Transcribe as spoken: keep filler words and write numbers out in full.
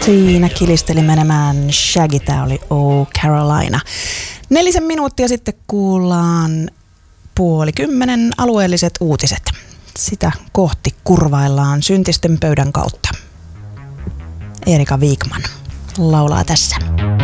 Siinä kilisteli menemään Shaggy, tää oli Oh Carolina. Nelisen minuuttia sitten kuullaan puoli kymmenen alueelliset uutiset. Sitä kohti kurvaillaan syntisten pöydän kautta. Erika Wigman laulaa tässä.